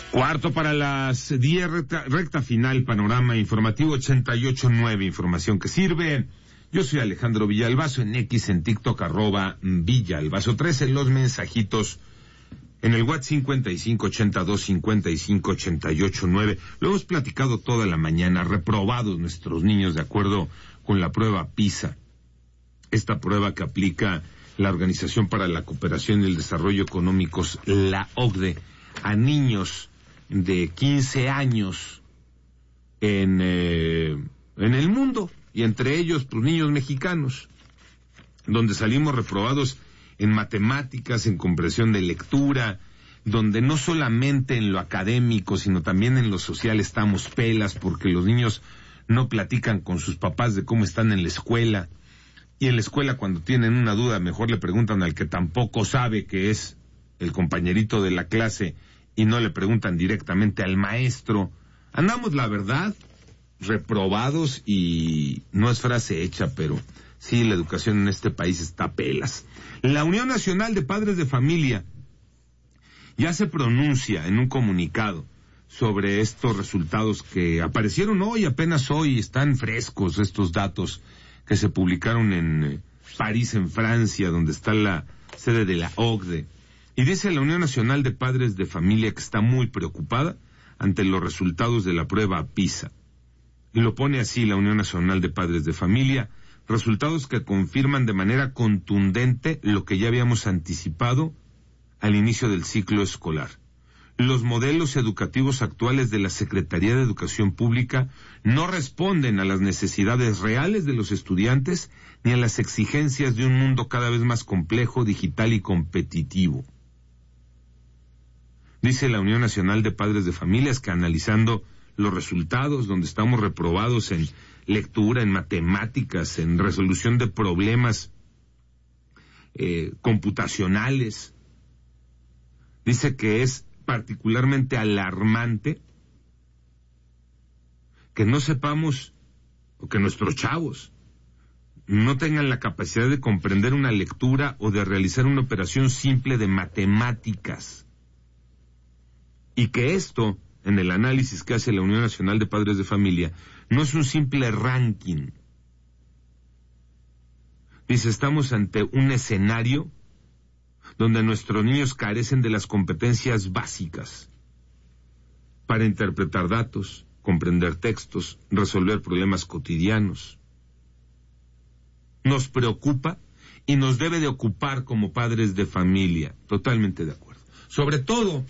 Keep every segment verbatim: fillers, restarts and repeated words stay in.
Cuarto para las diez, recta, recta final, panorama informativo ochenta y ocho nueve, información que sirve. Yo soy Alejandro Villalbazo, en X, en TikTok, arroba Villalbazo trece, los mensajitos en el WhatsApp cincuenta y cinco ochenta y dos cincuenta y cinco ochenta y ocho nueve. Lo hemos platicado toda la mañana, reprobados nuestros niños de acuerdo con la prueba PISA. Esta prueba que aplica la Organización para la Cooperación y el Desarrollo Económicos, la O C D E, a niños de quince años en, eh, en el mundo, y entre ellos, pues, niños mexicanos, donde salimos reprobados en matemáticas, en comprensión de lectura, donde no solamente en lo académico, sino también en lo social estamos pelas, porque los niños no platican con sus papás de cómo están en la escuela, y en la escuela cuando tienen una duda, mejor le preguntan al que tampoco sabe, que es el compañerito de la clase, y no le preguntan directamente al maestro. Andamos, la verdad, reprobados, y no es frase hecha, pero sí, la educación en este país está pelas. La Unión Nacional de Padres de Familia ya se pronuncia en un comunicado sobre estos resultados que aparecieron hoy, apenas hoy, están frescos estos datos que se publicaron en París, en Francia, donde está la sede de la O C D E. Y dice la Unión Nacional de Padres de Familia que está muy preocupada ante los resultados de la prueba PISA. Y lo pone así la Unión Nacional de Padres de Familia: resultados que confirman de manera contundente lo que ya habíamos anticipado al inicio del ciclo escolar. Los modelos educativos actuales de la Secretaría de Educación Pública no responden a las necesidades reales de los estudiantes ni a las exigencias de un mundo cada vez más complejo, digital y competitivo. Dice la Unión Nacional de Padres de Familias que, analizando los resultados, donde estamos reprobados en lectura, en matemáticas, en resolución de problemas eh, computacionales, dice que es particularmente alarmante que no sepamos, o que nuestros chavos no tengan la capacidad de comprender una lectura o de realizar una operación simple de matemáticas. Y que esto, en el análisis que hace la Unión Nacional de Padres de Familia, no es un simple ranking. Dice, estamos ante un escenario donde nuestros niños carecen de las competencias básicas para interpretar datos, comprender textos, resolver problemas cotidianos. Nos preocupa y nos debe de ocupar como padres de familia. Totalmente de acuerdo. Sobre todo,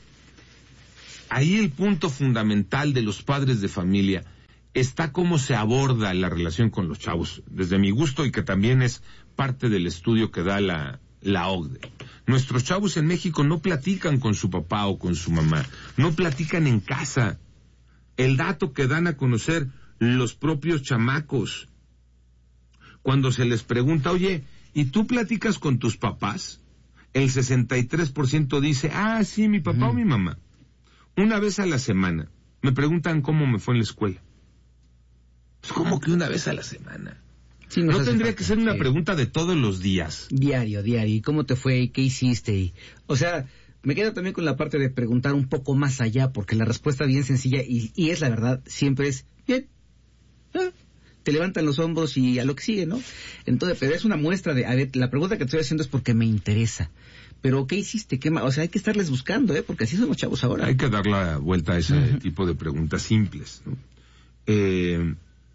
ahí el punto fundamental de los padres de familia está cómo se aborda la relación con los chavos, desde mi gusto, y que también es parte del estudio que da la, la O C D E. Nuestros chavos en México no platican con su papá o con su mamá, no platican en casa. El dato que dan a conocer los propios chamacos, cuando se les pregunta, oye, ¿y tú platicas con tus papás? El sesenta y tres por ciento dice, ah, sí, mi papá mm. o mi mamá. Una vez a la semana me preguntan cómo me fue en la escuela. Pues, ¿cómo que una vez a la semana? Sí, no tendría falta, que ser una sí. pregunta de todos los días. Diario, diario. ¿Y cómo te fue? ¿Y qué hiciste? Y, o sea, me quedo también con la parte de preguntar un poco más allá, porque la respuesta bien sencilla, y, y es la verdad, siempre es, bien, ah, te levantan los hombros y a lo que sigue, ¿no? Entonces, pero es una muestra de, a ver, la pregunta que estoy haciendo es porque me interesa. Pero, ¿qué hiciste? ¿Qué más? O sea, hay que estarles buscando, ¿eh? Porque así son los chavos ahora. Hay que dar la vuelta a ese uh-huh. tipo de preguntas simples, ¿no? Eh,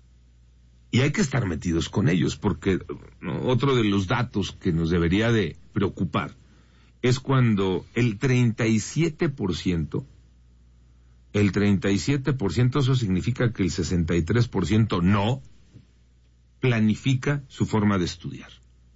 y hay que estar metidos con ellos, porque, ¿no?, otro de los datos que nos debería de preocupar es cuando el treinta y siete por ciento, el treinta y siete por ciento, eso significa que el sesenta y tres por ciento no planifica su forma de estudiar.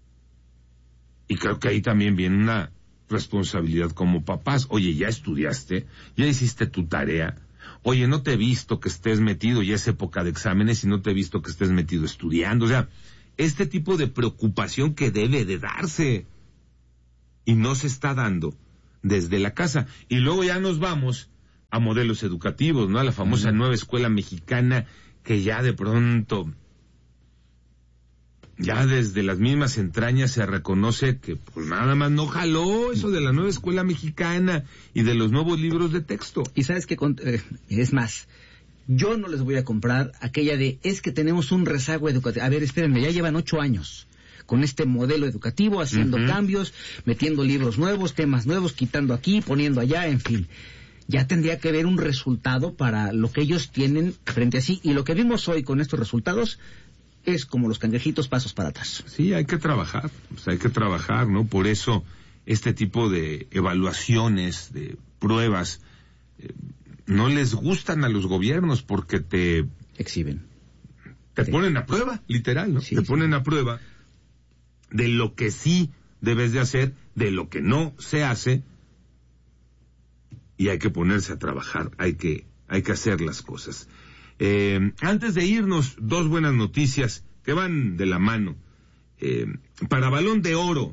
Y creo que ahí también viene una responsabilidad como papás. Oye, ya estudiaste, ya hiciste tu tarea. Oye, no te he visto que estés metido, ya es época de exámenes y no te he visto que estés metido estudiando. O sea, este tipo de preocupación que debe de darse y no se está dando desde la casa. Y luego ya nos vamos a modelos educativos, ¿no? A la famosa nueva escuela mexicana, que ya de pronto ya desde las mismas entrañas se reconoce que pues nada más no jaló eso de la nueva escuela mexicana y de los nuevos libros de texto. Y sabes que eh, es más, yo no les voy a comprar aquella de es que tenemos un rezago educativo. A ver, espérenme, ya llevan ocho años con este modelo educativo, haciendo uh-huh. cambios, metiendo libros nuevos, temas nuevos, quitando aquí, poniendo allá, en fin. Ya tendría que haber un resultado para lo que ellos tienen frente a sí. Y lo que vimos hoy con estos resultados es como los cangrejitos, pasos para atrás. Sí, hay que trabajar, pues hay que trabajar, ¿no? Por eso este tipo de evaluaciones, de pruebas, eh, no les gustan a los gobiernos porque te... exhiben. Te sí. ponen a prueba, literal, ¿no? Sí, te sí. ponen a prueba de lo que sí debes de hacer, de lo que no se hace, y hay que ponerse a trabajar, hay que, hay que hacer las cosas. Eh, antes de irnos, dos buenas noticias que van de la mano. Eh, para Balón de Oro,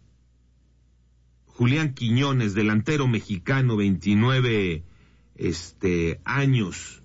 Julián Quiñones, delantero mexicano, veintinueve este, años,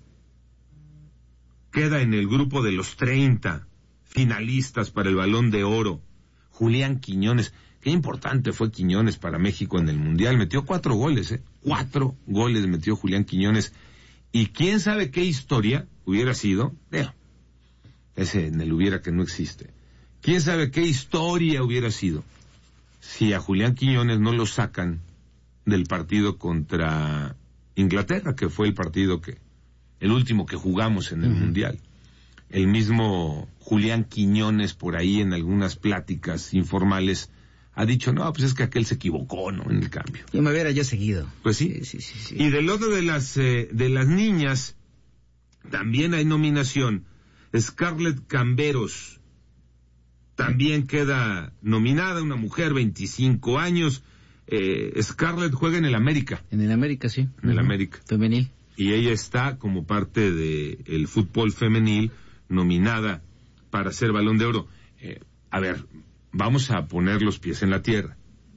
queda en el grupo de los treinta finalistas para el Balón de Oro. Julián Quiñones, qué importante fue Quiñones para México en el Mundial, metió cuatro goles, ¿eh? Cuatro goles metió Julián Quiñones, y quién sabe qué historia hubiera sido, eh, ese en el hubiera que no existe, quién sabe qué historia hubiera sido si a Julián Quiñones no lo sacan del partido contra Inglaterra, que fue el partido que, el último que jugamos en el uh-huh. Mundial. El mismo Julián Quiñones, por ahí en algunas pláticas informales, ha dicho, no, pues es que aquel se equivocó, ¿no?, en el cambio. Y me hubiera yo seguido. Pues sí. Sí, sí, sí, sí. Y del lado de las, eh, de las niñas, también hay nominación. Scarlett Camberos también queda nominada, una mujer, veinticinco años. Eh, Scarlett juega en el América. En el América, sí. En el América. Femenil. Y ella está como parte del fútbol femenil nominada para ser Balón de Oro. Eh, a ver, vamos a poner los pies en la tierra.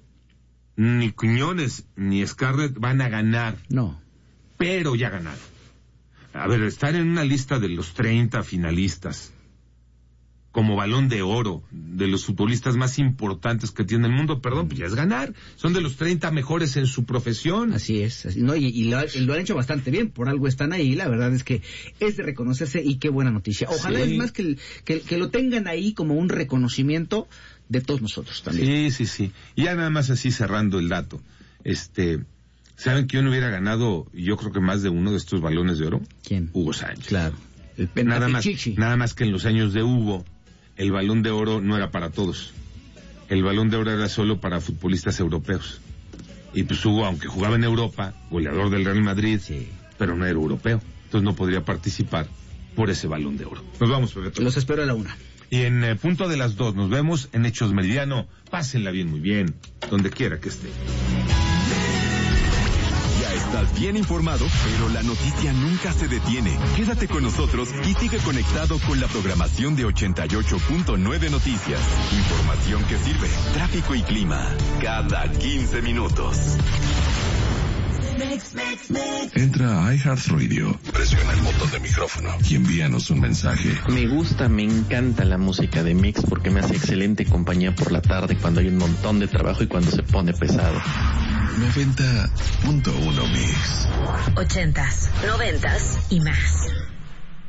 Ni Quiñones ni Scarlett van a ganar. No. Pero ya ganaron. A ver, estar en una lista de los treinta finalistas como Balón de Oro, de los futbolistas más importantes que tiene el mundo, perdón, pues ya es ganar. Son de los treinta mejores en su profesión. Así es, así, no, y, y, lo, y lo han hecho bastante bien, por algo están ahí, la verdad es que es de reconocerse y qué buena noticia. Ojalá sí. es más que, que, que lo tengan ahí como un reconocimiento de todos nosotros también. Sí, sí, sí. Y ya nada más así cerrando el dato, este, ¿saben que yo no hubiera ganado, yo creo que más de uno de estos Balones de Oro? ¿Quién? Hugo Sánchez. Claro. El nada más, nada más que en los años de Hugo, el Balón de Oro no era para todos. El Balón de Oro era solo para futbolistas europeos. Y pues Hugo, aunque jugaba en Europa, goleador del Real Madrid, sí. pero no era europeo. Entonces no podría participar por ese Balón de Oro. Nos vamos, Pepe. Los espero a la una. Y en eh, punto de las dos, nos vemos en Hechos Meridiano. Pásenla bien, muy bien, donde quiera que esté. Estás bien informado, pero la noticia nunca se detiene. Quédate con nosotros y sigue conectado con la programación de ochenta y ocho punto nueve Noticias. Información que sirve, tráfico y clima, cada quince minutos. Entra a iHeartRadio, presiona el botón de micrófono y envíanos un mensaje. Me gusta, me encanta la música de Mix porque me hace excelente compañía por la tarde cuando hay un montón de trabajo y cuando se pone pesado. noventa punto uno Mix. Ochentas, noventas y más.